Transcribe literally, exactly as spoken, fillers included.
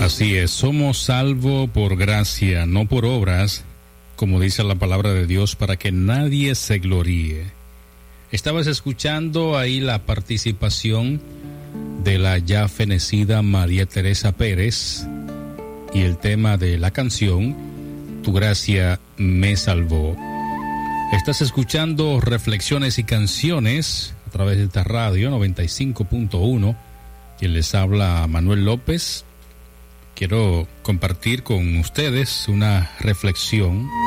Así es, somos salvos por gracia, no por obras, como dice la palabra de Dios, para que nadie se gloríe. Estabas escuchando ahí la participación de la ya fenecida María Teresa Pérez y el tema de la canción Tu gracia me salvó. Estás escuchando Reflexiones y Canciones a través de esta radio noventa y cinco punto uno. Quien les habla, Manuel López. Quiero compartir con ustedes una reflexión